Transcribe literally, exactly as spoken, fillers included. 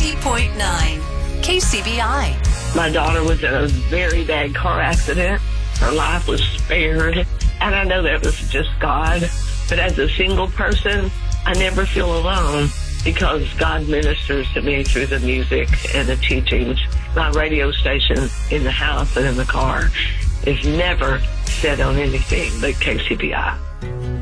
ninety point nine K C B I. My daughter was in a very bad car accident. Her life was spared, and I know that was just God. But as a single person, I never feel alone because God ministers to me through the music and the teachings. My radio station in the house and in the car is never set on anything but K C B I.